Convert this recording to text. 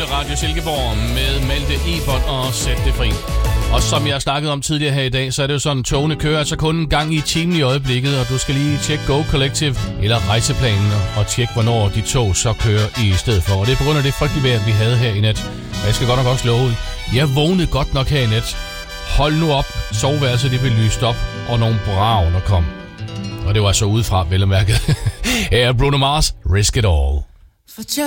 Radio Silkeborg med Malte Ebert og Sæt det fri. Og som jeg snakkede om tidligere her i dag, så er det jo sådan, togene kører altså kun en gang i timen i øjeblikket, og du skal lige tjekke Go Collective eller rejseplanen og tjekke, hvornår de tog så kører i stedet for. Og det er på grund af det frygtelige vejr, vi havde her i nat. Og jeg skal godt nok også love, jeg vågnede godt nok her i nat. Hold nu op, soveværelset det blev lyst op, og nogle brag, der kom. Og det var så udefra, vel at mærke. Her er Bruno Mars, Risk It All.